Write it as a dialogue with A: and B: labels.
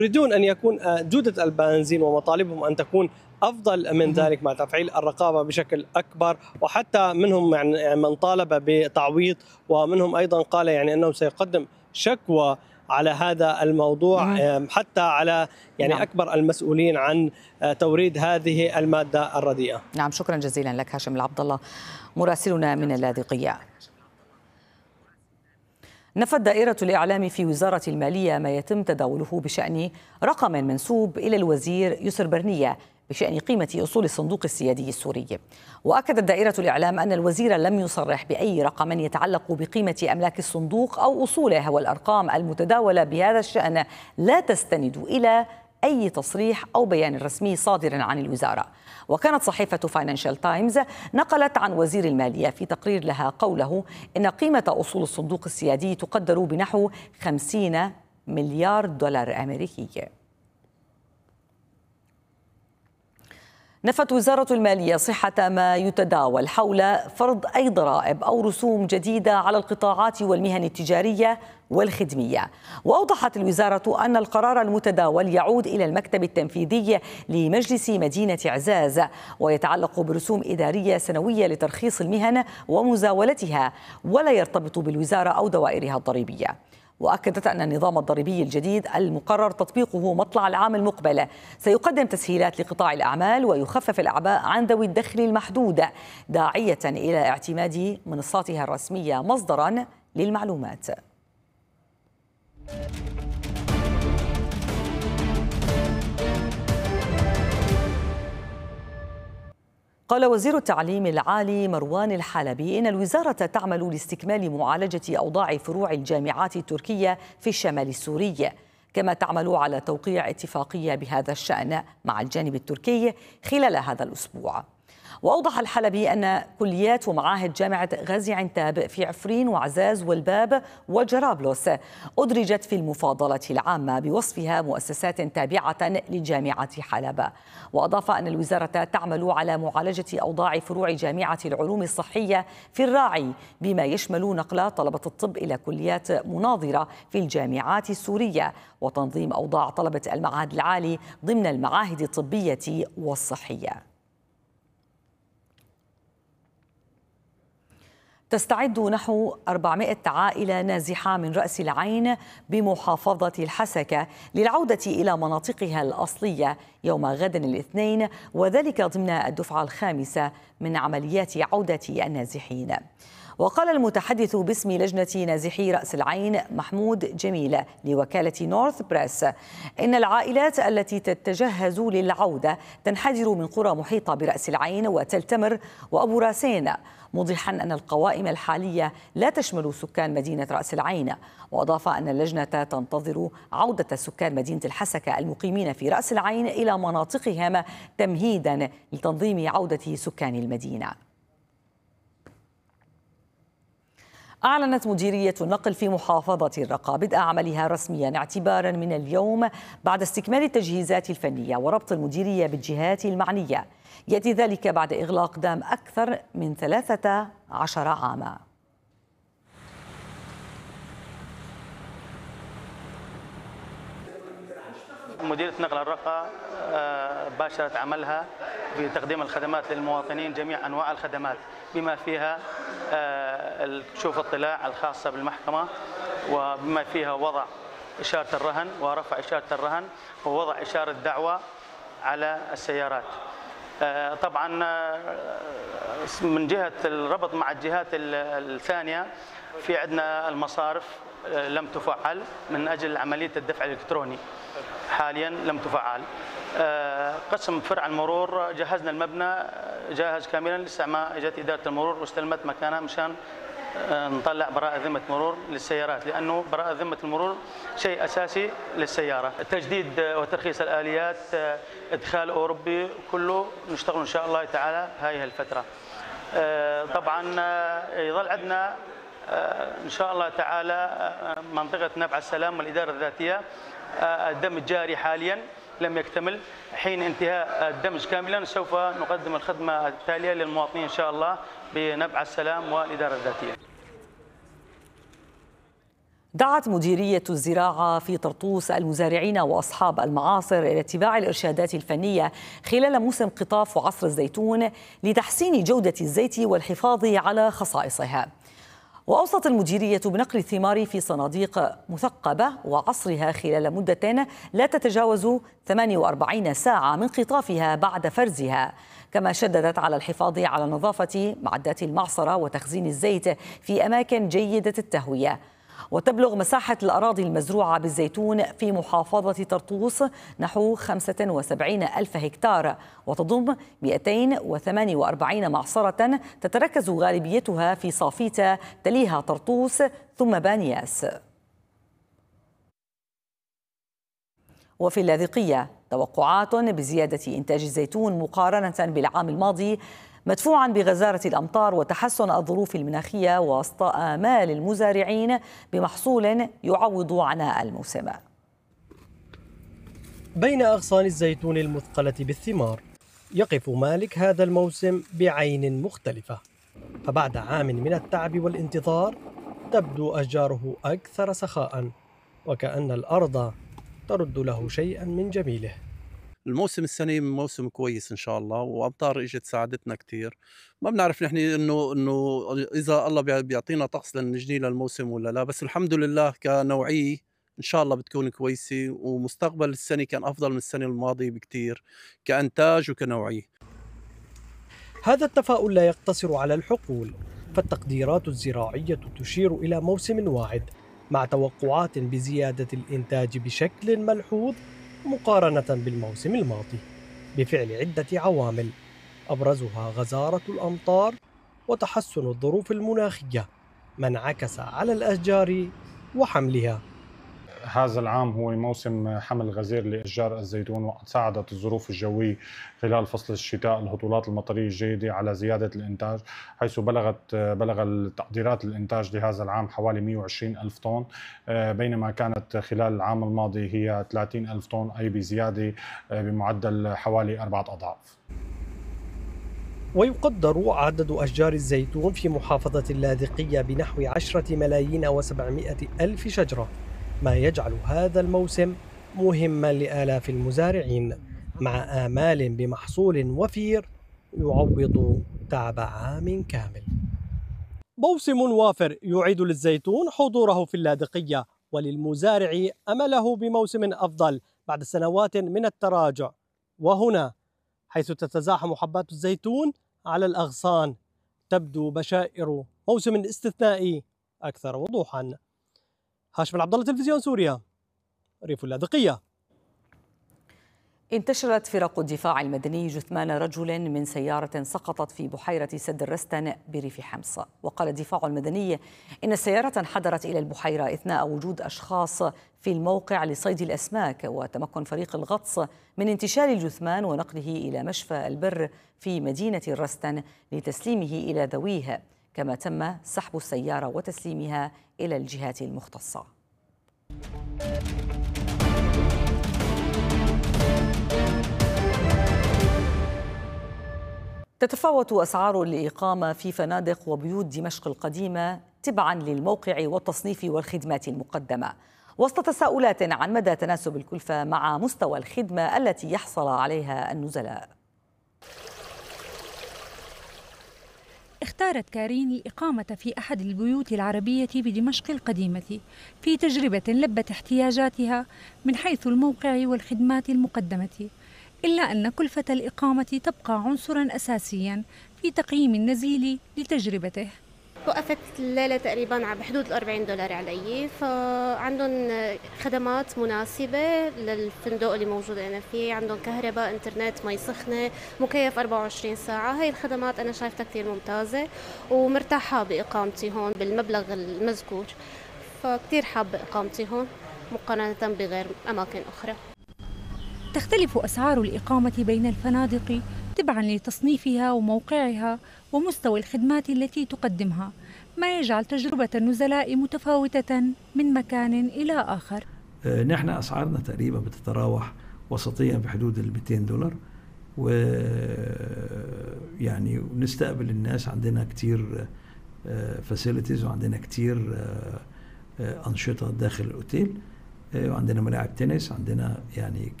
A: يريدون أن يكون جودة البنزين ومطالبهم أن تكون أفضل من ذلك مع تفعيل الرقابة بشكل أكبر. وحتى منهم يعني من طالب بتعويض، ومنهم أيضا قال يعني أنه سيقدم شكوى على هذا الموضوع حتى على يعني أكبر المسؤولين عن توريد هذه المادة الرديئة.
B: نعم، شكرا جزيلا لك هاشم العبد الله مراسلنا من اللاذقية. نفت دائرة الإعلام في وزارة المالية ما يتم تداوله بشأن رقم منسوب إلى الوزير يسر برنية بشأن قيمة أصول الصندوق السيادي السوري. وأكدت دائرة الإعلام أن الوزير لم يصرح بأي رقم يتعلق بقيمة أملاك الصندوق أو أصوله، والأرقام المتداولة بهذا الشأن لا تستند إلى أي تصريح أو بيان رسمي صادر عن الوزارة. وكانت صحيفة فاينانشال تايمز نقلت عن وزير المالية في تقرير لها قوله إن قيمة أصول الصندوق السيادي تقدر بنحو 50 مليار دولار أمريكي. نفت وزارة المالية صحة ما يتداول حول فرض أي ضرائب أو رسوم جديدة على القطاعات والمهن التجارية والخدمية. وأوضحت الوزارة أن القرار المتداول يعود إلى المكتب التنفيذي لمجلس مدينة عزاز، ويتعلق برسوم إدارية سنوية لترخيص المهن ومزاولتها، ولا يرتبط بالوزارة أو دوائرها الضريبية. وأكدت أن النظام الضريبي الجديد المقرر تطبيقه مطلع العام المقبل سيقدم تسهيلات لقطاع الأعمال ويخفف الأعباء عن ذوي الدخل المحدود، داعية إلى اعتماد منصاتها الرسمية مصدرا للمعلومات. قال وزير التعليم العالي مروان الحلبي إن الوزارة تعمل لاستكمال معالجة أوضاع فروع الجامعات التركية في الشمال السوري، كما تعمل على توقيع اتفاقية بهذا الشأن مع الجانب التركي خلال هذا الأسبوع. وأوضح الحلبي أن كليات ومعاهد جامعة غازي عنتاب في عفرين وعزاز والباب وجرابلس أدرجت في المفاضلة العامة بوصفها مؤسسات تابعة لجامعة حلب. وأضاف أن الوزارة تعمل على معالجة أوضاع فروع جامعة العلوم الصحية في الراعي، بما يشمل نقل طلبة الطب إلى كليات مناظرة في الجامعات السورية، وتنظيم أوضاع طلبة المعهد العالي ضمن المعاهد الطبية والصحية. تستعد نحو 400 عائلة نازحة من رأس العين بمحافظة الحسكة للعودة إلى مناطقها الأصلية يوم غد الاثنين، وذلك ضمن الدفعة الخامسة من عمليات عودة النازحين. وقال المتحدث باسم لجنة نازحي رأس العين محمود جميل لوكالة نورث بريس إن العائلات التي تتجهز للعودة تنحدر من قرى محيطة برأس العين وتل تمر وأبو راسين، موضحا أن القوائم الحالية لا تشمل سكان مدينة رأس العين. وأضاف أن اللجنة تنتظر عودة سكان مدينة الحسكة المقيمين في رأس العين إلى مناطقهم تمهيدا لتنظيم عودة سكان المدينة. أعلنت مديرية النقل في محافظة الرقة بدء عملها رسميا اعتبارا من اليوم بعد استكمال التجهيزات الفنية وربط المديرية بالجهات المعنية. يأتي ذلك بعد إغلاق دام أكثر من 13 عاما.
C: مديرية نقل الرقة باشرت عملها بتقديم الخدمات للمواطنين، جميع أنواع الخدمات بما فيها كشوف الاطلاع الخاصة بالمحكمة، وبما فيها وضع إشارة الرهن ورفع إشارة الرهن ووضع إشارة دعوة على السيارات. طبعا من جهة الربط مع الجهات الثانية في عندنا المصارف لم تفعل من أجل عملية الدفع الإلكتروني، حاليا لم تفعل. قسم فرع المرور جهزنا المبنى جاهز كاملا، لسه ما اجت اداره المرور واستلمت مكانها مشان نطلع براءة ذمة مرور للسيارات، لأنه براءة ذمة المرور شيء أساسي للسيارة. تجديد وترخيص الآليات، إدخال أوروبي، كله نشتغل إن شاء الله تعالى هاي الفترة. طبعا يظل عندنا إن شاء الله تعالى منطقة نبع السلام والإدارة الذاتية الدمج جاري حاليا لم يكتمل. حين انتهاء الدمج كاملا سوف نقدم الخدمة التالية للمواطنين إن شاء الله بنبع السلام والإدارة الذاتية.
B: دعت مديرية الزراعة في طرطوس المزارعين وأصحاب المعاصر إلى اتباع الإرشادات الفنية خلال موسم قطاف وعصر الزيتون لتحسين جودة الزيت والحفاظ على خصائصها. وأوصت المديرية بنقل الثمار في صناديق مثقبة وعصرها خلال مدة لا تتجاوز 48 ساعة من قطافها بعد فرزها، كما شددت على الحفاظ على نظافة معدات المعصرة وتخزين الزيت في أماكن جيدة التهوية. وتبلغ مساحة الأراضي المزروعة بالزيتون في محافظة طرطوس نحو 75 ألف هكتار، وتضم 248 معصرة تتركز غالبيتها في صافيتا تليها طرطوس ثم بانياس. وفي اللاذقية توقعات بزيادة إنتاج الزيتون مقارنة بالعام الماضي، مدفوعا بغزارة الأمطار وتحسن الظروف المناخية وسط آمال المزارعين بمحصول يعوض عناء الموسم.
A: بين أغصان الزيتون المثقلة بالثمار يقف مالك هذا الموسم بعين مختلفة، فبعد عام من التعب والانتظار تبدو أشجاره أكثر سخاء، وكأن الأرض ترد له شيئا من جميله.
D: الموسم السنة موسم كويس إن شاء الله، وأمطار إجت ساعدتنا كتير. ما بنعرف نحن إنه إذا الله بيعطينا طقس لنجني للموسم ولا لا، بس الحمد لله كنوعية إن شاء الله بتكون كويسة، ومستقبل السنة كان أفضل من السنة الماضية بكتير كإنتاج وكنوعية.
A: هذا التفاؤل لا يقتصر على الحقول، فالتقديرات الزراعية تشير إلى موسم واعد مع توقعات بزيادة الإنتاج بشكل ملحوظ مقارنة بالموسم الماضي بفعل عدة عوامل أبرزها غزارة الأمطار وتحسن الظروف المناخية ما انعكس على الأشجار وحملها.
E: هذا العام هو موسم حمل غزير لأشجار الزيتون، وقد ساعدت الظروف الجوية خلال فصل الشتاء الهطولات المطرية الجيدة على زيادة الإنتاج، حيث بلغ التقديرات الإنتاج لهذا العام حوالي 120 ألف طن، بينما كانت خلال العام الماضي هي 30 ألف طن، أي بزيادة بمعدل حوالي 4 أضعاف.
A: ويقدر عدد أشجار الزيتون في محافظة اللاذقية بنحو 10,700,000 شجرة، ما يجعل هذا الموسم مهما لآلاف المزارعين مع آمال بمحصول وفير يعوض تعب عام كامل. موسم وافر يعيد للزيتون حضوره في اللاذقية، وللمزارع أمله بموسم أفضل بعد سنوات من التراجع. وهنا حيث تتزاحم حبات الزيتون على الأغصان تبدو بشائر موسم استثنائي أكثر وضوحا. هاشم العبد الله، تلفزيون سوريا، ريف اللاذقية.
B: انتشرت فرق الدفاع المدني جثمان رجل من سيارة سقطت في بحيرة سد الرستن بريف حمص. وقال الدفاع المدني إن السيارة انحدرت إلى البحيرة أثناء وجود أشخاص في الموقع لصيد الأسماك، وتمكن فريق الغطس من انتشال الجثمان ونقله إلى مشفى البر في مدينة الرستن لتسليمه إلى ذويه، كما تم سحب السيارة وتسليمها إلى الجهات المختصة. تتفاوت أسعار الإقامة في فنادق وبيوت دمشق القديمة تبعاً للموقع والتصنيف والخدمات المقدمة، وسط تساؤلات عن مدى تناسب الكلفة مع مستوى الخدمة التي يحصل عليها النزلاء.
F: اختارت كارين الإقامة في أحد البيوت العربية بدمشق القديمة في تجربة لبت احتياجاتها من حيث الموقع والخدمات المقدمة، إلا أن كلفة الإقامة تبقى عنصراً أساسياً في تقييم النزيل لتجربته.
G: وقفت الليلة تقريباً بحدود $40 علي، فعندهم خدمات مناسبة للفندق اللي موجود أنا فيه، عندهم كهرباء، إنترنت، مي سخنة، مكيف 24 ساعة. هاي الخدمات أنا شايفتها كتير ممتازة ومرتاحة بإقامتي هون بالمبلغ المذكور، فكتير حابة إقامتي هون مقارنة بغير أماكن أخرى.
F: تختلف أسعار الإقامة بين الفنادق تبعاً لتصنيفها وموقعها ومستوى الخدمات التي تقدمها، ما يجعل تجربة النزلاء متفاوتة من مكان إلى آخر.
H: نحن أسعارنا تقريبا بتتراوح وسطيا بحدود $200، ويعني نستقبل الناس، عندنا كتير فاسيلتيز وعندنا كتير أنشطة داخل الأوتيل، وعندنا ملاعب تنس، عندنا يعني